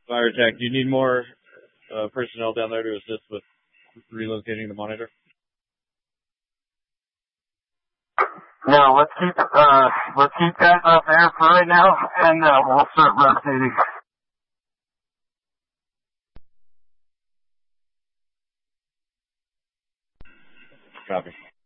Fire tech, do you need more personnel down there to assist with relocating the monitor? No, let's keep guys up there for right now, and we'll start rotating. Copy.